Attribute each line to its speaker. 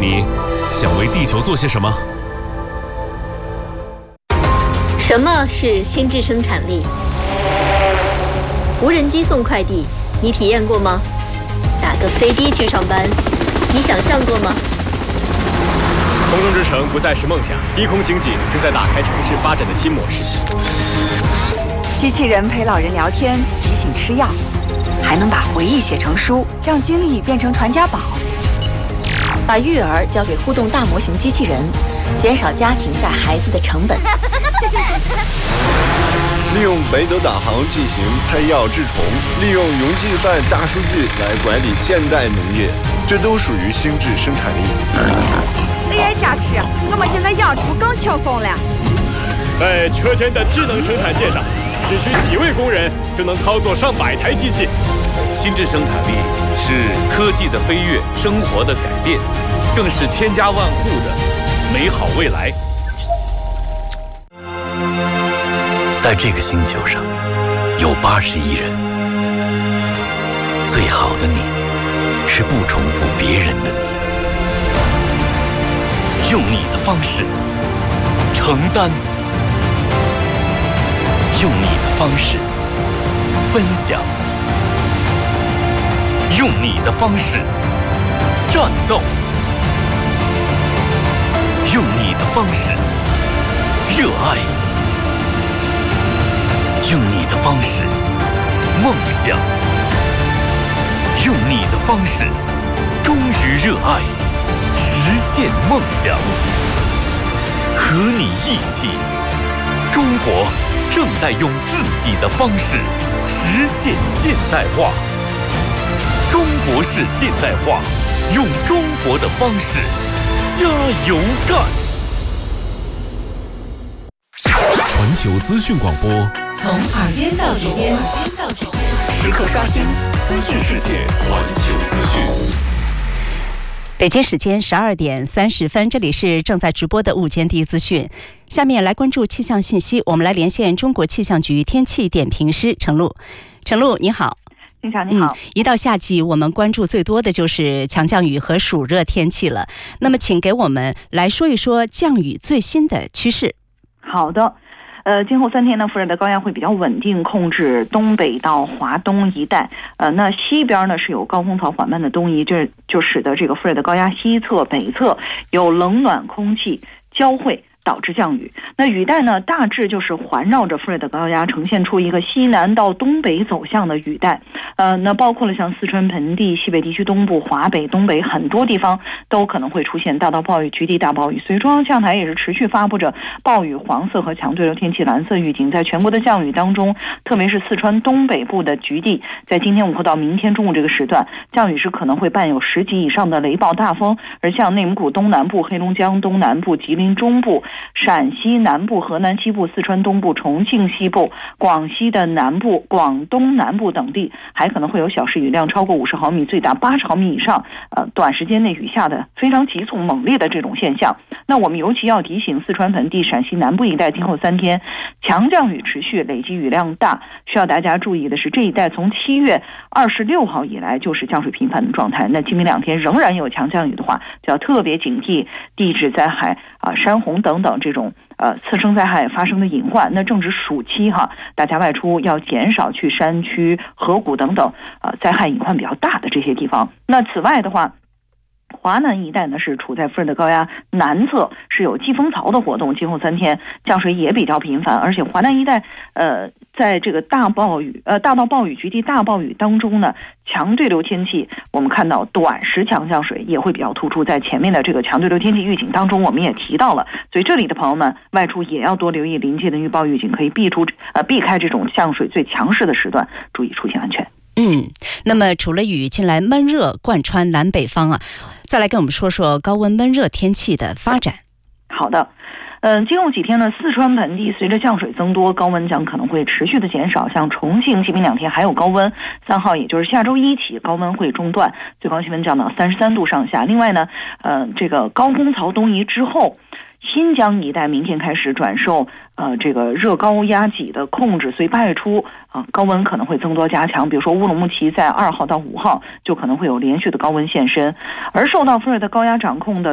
Speaker 1: 你想为地球做些什么？
Speaker 2: 什么是心智生产力？无人机送快递，你体验过吗？打个飞的去上班，你想象过吗？
Speaker 3: 空中之城不再是梦想，低空经济正在打开城市发展的新模式。
Speaker 4: 机器人陪老人聊天，提醒吃药，还能把回忆写成书，让经历变成传家宝。
Speaker 2: 把育儿交给互动大模型机器人，减少家庭带孩子的成本。
Speaker 5: 利用北斗导航进行配药治虫，利用云计算大数据来管理现代农业，这都属于心智生产力。
Speaker 4: AI 加持，我们现在养猪更轻松了。
Speaker 3: 在车间的智能生产线上，只需几位工人就能操作上百台机器。
Speaker 1: 心智生产力是科技的飞跃，生活的改变，更是千家万户的美好未来。
Speaker 6: 在这个星球上，有80亿人。最好的你，是不重复别人的你。用你的方式承担，用你的方式分享，用你的方式战斗，用你的方式热爱。用你的方式梦想，用你的方式忠于热爱，实现梦想。和你一起，中国正在用自己的方式实现现代化。中国式现代化，用中国的方式加油干。
Speaker 1: 环球资讯广播，
Speaker 7: 从耳边到指尖，时刻刷新资讯世界。
Speaker 1: 环球资讯。
Speaker 8: 北京时间12点30分，这里是正在直播的午间第一资讯。下面来关注气象信息，我们来连线中国气象局天气点评师程璐。程璐，你好。
Speaker 9: 经常你好。
Speaker 8: 一到夏季，我们关注最多的就是强降雨和暑热天气了。那么，请给我们来说一说降雨最新的趋势。
Speaker 9: 好的。今后3天呢，副热带高压会比较稳定控制东北到华东一带。那西边呢是有高空槽缓慢的东移，这就使得这个副热带高压西侧、北侧有冷暖空气交汇，导致降雨。那雨带呢，大致就是环绕着副热带高压呈现出一个西南到东北走向的雨带。那包括了像四川盆地、西北地区东部、华北、东北很多地方都可能会出现大到暴雨、局地大暴雨。所以中央气象台也是持续发布着暴雨黄色和强对流天气蓝色预警。在全国的降雨当中，特别是四川东北部的局地，在今天午后到明天中午这个时段，降雨是可能会伴有10级以上的雷暴大风。而像内蒙古东南部、黑龙江东南部、吉林中部、陕西南部、河南西部、四川东部、重庆西部、广西的南部、广东南部等地，还可能会有小时雨量超过50毫米，最大80毫米以上。短时间内雨下的非常急促猛烈的这种现象。那我们尤其要提醒四川盆地、陕西南部一带，今后3天强降雨持续，累积雨量大。需要大家注意的是，这一带从7月26号以来就是降水频繁的状态。那今明2天仍然有强降雨的话，就要特别警惕地质灾害山洪等等这种次生灾害发生的隐患。那正值暑期大家外出要减少去山区、河谷等等灾害隐患比较大的这些地方。那此外的话，华南一带呢是处在副热带高压南侧，是有季风槽的活动，今后3天降水也比较频繁。而且华南一带在这个大到暴雨、局地大暴雨当中呢，强对流天气我们看到短时强降水也会比较突出。在前面的这个强对流天气预警当中我们也提到了，所以这里的朋友们外出也要多留意临近的预报预警，可以避开这种降水最强势的时段，注意出行安全。
Speaker 8: 那么除了雨，近来闷热贯穿南北方再来跟我们说说高温闷热天气的发展。
Speaker 9: 好的。今后几天呢，四川盆地随着降水增多，高温将可能会持续的减少。像重庆今明2天还有高温，3号也就是下周1起高温会中断，最高气温降到33度上下。另外呢，这个高空槽东移之后，新疆一带明天开始转受这个热高压脊的控制，所以8月初高温可能会增多加强。比如说乌鲁木齐在2号到5号就可能会有连续的高温现身，而受到副热带高压掌控的